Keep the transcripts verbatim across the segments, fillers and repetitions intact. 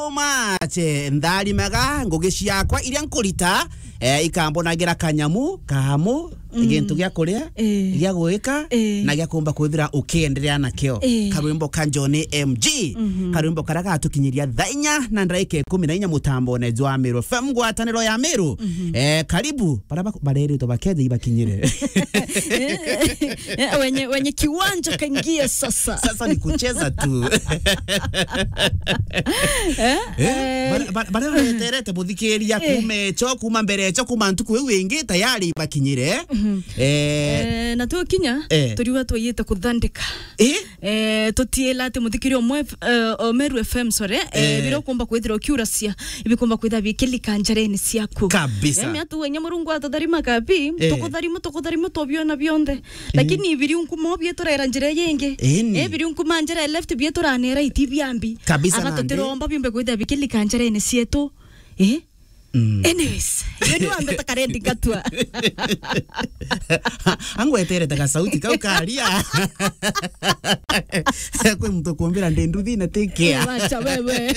Mache ndari mega ngugi ciakwa iria nkurita eh ikambonagira kanyamu kahamu igintu gya kuria gya gwika na gya kumba kwithira ukiendelea nakio karwimbo ka John M G karwimbo karaga tukinyiria thainya na ndaike kumi na inya mutambo ne jwa Meru F M gwataniro ya Meru eh karibu baraba bareri to bakeje ibakinyire wenye wenye kiwanja kaingia sasa sasa ni kucheza tu eh bara terete muthikiria kume cho kuma mbere cho kuma ntuku wingi tayari bakinyire eh na tu kinya turiwa tuyite kuthandika eh tutiela ate muthikiri omwe Meru F M sore eh biro kumba kwithira kiurasia ibikumba kwitha bikilika njareni ciaku kabisa emi atu wenye murungu atatharima kapi tukutharima tukutharima tobiona bionde lakini ibiri unkumo bieturera njire yenge eh biri unkuma njire left bieturanera itibyambi agatetiromba bimbe kwitha bikilika njareni cietu eh Mm. Anyways, yoni wambe takarendi katwa. Angwetere taka sauti kau karia. Kwe mtu kuambira ndenduthi na take care. Acha wewe.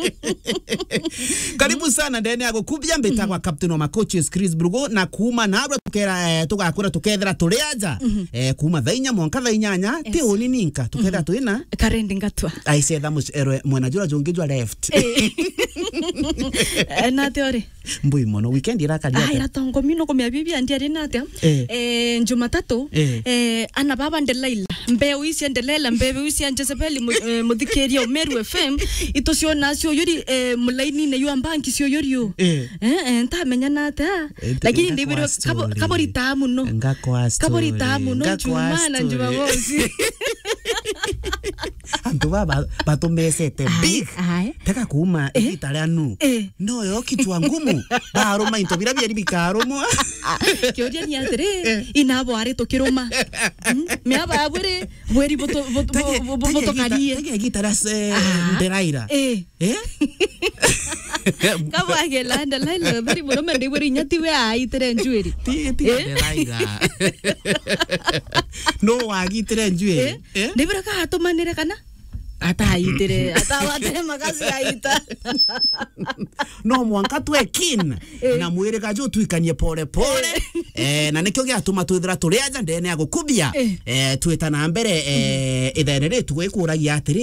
Karibu sana ndene yako kubya mbeta kwa captain wa coaches Chris Brugo na kuma nabra tukera tugakura tukethera tuliaja eh kuma thainya mwanka thainyanya ti oni ninka tukethera tuina karendi ngatwa. I said that much mwana jura jongejwa left. Na teore mbui mono weekend irakaria ah iratongo mino komya bibi andiari natia eh Jumatatu eh ana baba ndelaila mbeu isi ndelela mbeu isi anjezebeli muthikeria Meru F M itocio nacio yuri mulaini ne yo banki cio yuri eh eh ntamenya nata lakini ndibiro kabori tamu no kabori tamu no jumana njubagozi antu baba batomesete big taka kuma italiano no yo kichwa ngumu baroma into bira bya bikaromo kyodia ni atere inabo are tokiroma me aba bwere bweri boto boto karie tege gitaras nderaira eh eh kaba gelanda laila bari boroma de bweri nyati we aitere njweri ti ti nderaira no wagitere njweri eh ndibira ka tomanire kana ata aitere ata watere makasi aita no mwanka twe kin na mwire gajo tuikanie pole pole eh na nikyo gyatuma twithira turiaja ndene ya gukubia eh twita na mbere eh ithenere twikuragia atiri